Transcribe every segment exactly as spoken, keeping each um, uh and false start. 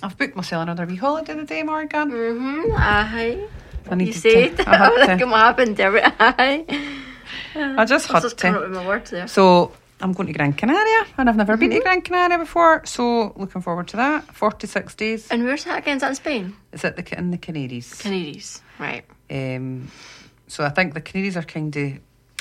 I've booked myself another wee holiday today, Morgan. Mm-hmm. Aye. I need You to. said. I had I was to. like, what happened there? Aye. I just I had was just coming up to. with my words there. So I'm going to Gran Canaria, and I've never been to Mhm. Gran Canaria before. So looking forward to that. forty-six days. And where's that again? Is that in Spain? It's at the in the Canaries. Canaries. Right. Um, so I think the Canaries are kind of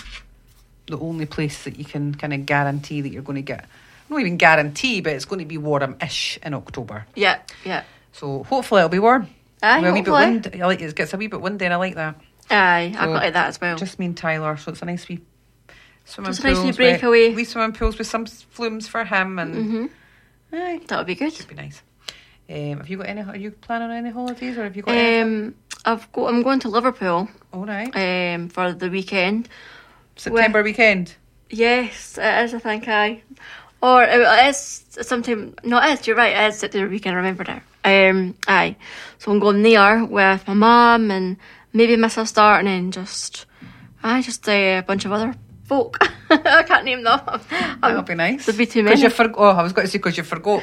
the only place that you can kind of guarantee that you're going to get. Not even guarantee, but it's going to be warm-ish in October. Yeah. Yeah. So hopefully it'll be warm. Aye. Well, a wee bit hopefully. windy. I like it gets a wee bit windy, and I like that. Aye. I So, quite like that as well. Just me and Tyler, so it's a nice wee swimming Just a nice wee pools. breakaway. Wee, wee swimming pools with some flumes for him, and Mm-hmm. aye, That would be good. should be nice. Um, have you got any? Are you planning on any holidays, or have you got? any? Um, I've got. I'm going to Liverpool. All right. Um, for the weekend. September weekend. Yes, it is. I think I. Or it is sometime. No, it is. You're right. It is September weekend. I remember now. Um, aye. So I'm going there with my mum and maybe my sister, and then just, I just uh, a bunch of other folk. I can't name them. That'll be nice. There'd be too Because many. you forgot. Oh, I was going to say because you forgot.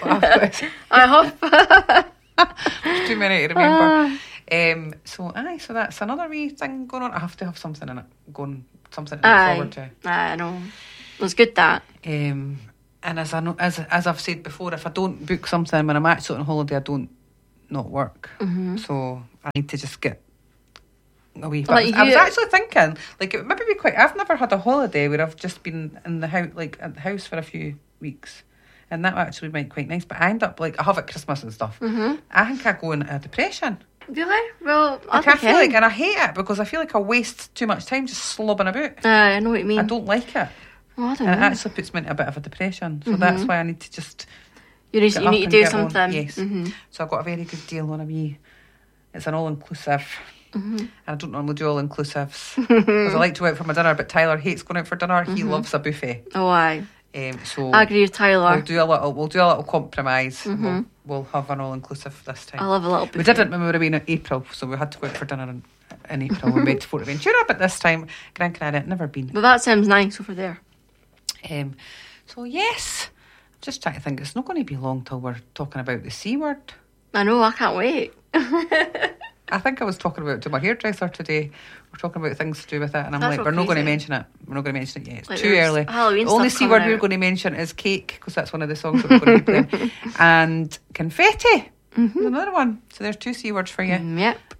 I hope. There's too many to remember. Um, so aye, so that's another wee thing going on. I have to have something in it going, something to look Aye. forward to. I know. It was good that. Um, and as I know, as as I've said before, if I don't book something when I'm actually on holiday, I don't not work. Mm-hmm. So I need to just get away. But Like I, was, I was you- actually thinking, like, it would maybe be quite. I've never had a holiday where I've just been in the house, like at the house for a few weeks, and that actually might be quite nice. But I end up like I have at Christmas and stuff. Mm-hmm. I think I go into a depression. Really? Well, I Like, I think feel like, and I hate it because I feel like I waste too much time just slobbing about. Aye, I know what you mean. I don't like it. Oh, I don't And it know. actually puts me into a bit of a depression. So Mhm. that's why I need to just You need, get you up need to and do get on. something. Yes. Mm-hmm. So I got a very good deal on a wee. It's an all-inclusive. Mm-hmm. And I don't normally do all-inclusives. Because I like to go out for my dinner, but Tyler hates going out for dinner. He Mhm. loves a buffet. Oh, aye. Um, so I agree with Tyler. we'll do a little we'll do a little compromise. Mhm. We'll, we'll have an all-inclusive this time. I love a little We buffet. didn't when we were away in April, so we had to go out for dinner in, in April. We went to Fortaventura, but this time, Gran Canaria, I'd never been. But that sounds nice over there. Um, so yes, I'm just trying to think. It's not going to be long till we're talking about the C word. I know, I can't wait. I think I was talking about it to my hairdresser today. We're talking about things to do with it, and I'm That's like, all we're not going to crazy. mention it. We're not going to mention it yet. It's Like, too there's early. Halloween The only stuff C coming word we're out. going to mention is cake, because that's one of the songs that we're going to be playing. And confetti. Mm-hmm. There's another one. So there's two C words for you. Mm, yep.